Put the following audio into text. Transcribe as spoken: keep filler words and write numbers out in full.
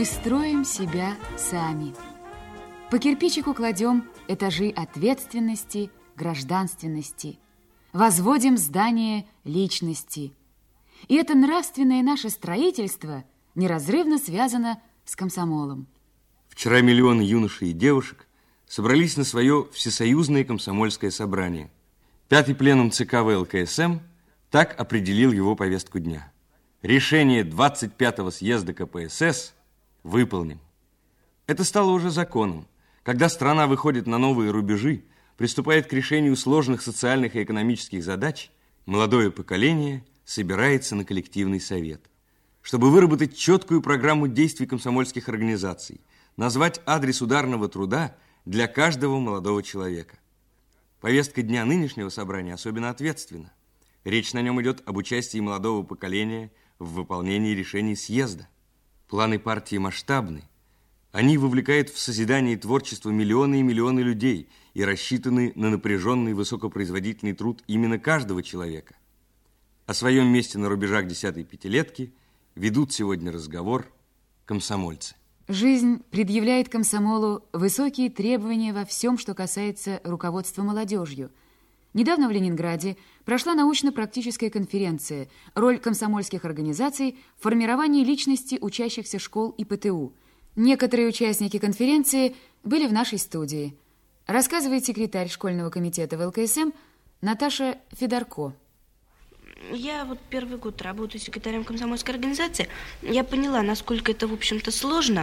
Мы строим себя сами. По кирпичику кладем этажи ответственности, гражданственности. Возводим здание личности. И это нравственное наше строительство неразрывно связано с комсомолом. Вчера миллионы юношей и девушек собрались на свое всесоюзное комсомольское собрание. Пятый пленум ЦК ВЛКСМ так определил его повестку дня. Решение двадцать пятого съезда КПСС выполним. Это стало уже законом. Когда страна выходит на новые рубежи, приступает к решению сложных социальных и экономических задач, молодое поколение собирается на коллективный совет, чтобы выработать четкую программу действий комсомольских организаций, назвать адрес ударного труда для каждого молодого человека. Повестка дня нынешнего собрания особенно ответственна. Речь на нем идет об участии молодого поколения в выполнении решений съезда. Планы партии масштабны. Они вовлекают в созидание и творчество миллионы и миллионы людей и рассчитаны на напряженный высокопроизводительный труд именно каждого человека. О своем месте на рубежах десятой пятилетки ведут сегодня разговор комсомольцы. Жизнь предъявляет комсомолу высокие требования во всем, что касается руководства молодежью. Недавно в Ленинграде прошла научно-практическая конференция «Роль комсомольских организаций в формировании личности учащихся школ и ПТУ». Некоторые участники конференции были в нашей студии. Рассказывает секретарь школьного комитета ВЛКСМ Наташа Федорко. Я вот первый год работаю секретарем комсомольской организации. Я поняла, насколько это, в общем-то, сложно.